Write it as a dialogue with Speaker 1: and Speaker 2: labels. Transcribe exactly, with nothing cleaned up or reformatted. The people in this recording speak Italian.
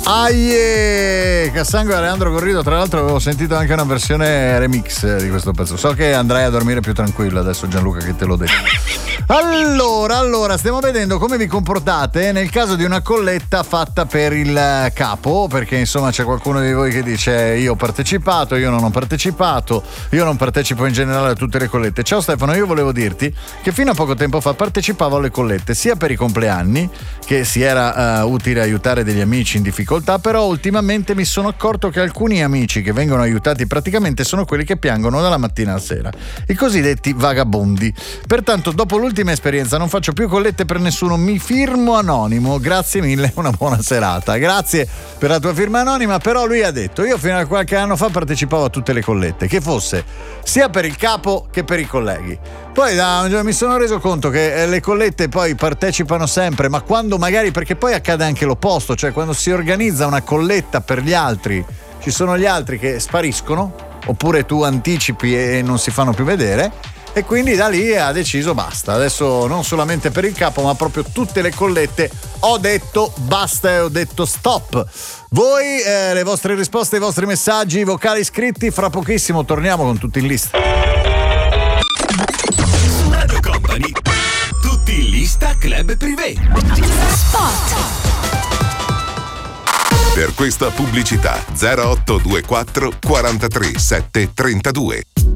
Speaker 1: Aie! Cassango e Leandro Corrido, tra l'altro avevo sentito anche una versione remix di questo pezzo. So che andrai a dormire più tranquillo adesso, Gianluca, che te l'ho detto. Allora, allora, stiamo vedendo come vi comportate nel caso di una colletta fatta per il capo, perché insomma c'è qualcuno di voi che dice io ho partecipato, io non ho partecipato, io non partecipo in generale a tutte le collette. Ciao Stefano, io volevo dirti che fino a poco tempo fa partecipavo alle collette sia per i compleanni, che si era uh, utile aiutare degli amici in difficoltà, però ultimamente mi sono accorto che alcuni amici che vengono aiutati praticamente sono quelli che piangono dalla mattina alla sera, i cosiddetti vagabondi. Pertanto dopo l'ultima esperienza non faccio più collette per nessuno, mi firmo anonimo, grazie mille, una buona serata. Grazie per la tua firma anonima. Però lui ha detto io fino a qualche anno fa partecipavo a tutte le collette, che fosse sia per il capo che per i colleghi. Poi da, mi sono reso conto che le collette poi partecipano sempre, ma quando magari, perché poi accade anche l'opposto, cioè quando si organizza una colletta per gli altri, ci sono gli altri che spariscono, oppure tu anticipi e non si fanno più vedere, e quindi da lì ha deciso basta, adesso non solamente per il capo ma proprio tutte le collette ho detto basta e ho detto stop. Voi eh, le vostre risposte, i vostri messaggi vocali scritti, fra pochissimo torniamo con tutti in lista.
Speaker 2: Su Radio Company tutti in lista Club Privé.
Speaker 3: Spot.
Speaker 4: Per questa pubblicità zero otto due quattro quarantatré sette trentadue.